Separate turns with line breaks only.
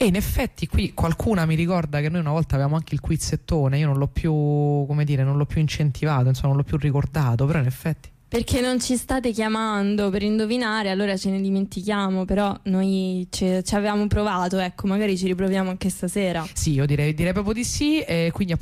E in effetti qui qualcuna mi ricorda che noi una volta avevamo anche il quizzettone, io non l'ho più, come dire, non l'ho più incentivato, insomma non l'ho più ricordato, però in effetti...
Perché non ci state chiamando per indovinare, allora ce ne dimentichiamo, però noi ci avevamo provato, ecco, magari ci riproviamo anche stasera.
Sì, io direi proprio di sì, e quindi appunto